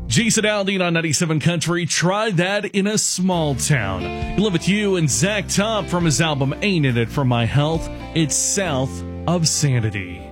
Jason Aldean on 97 Country. Try that in a small town. You live with you and Zach Top from his album Ain't In It For My Health. It's South of Sanity.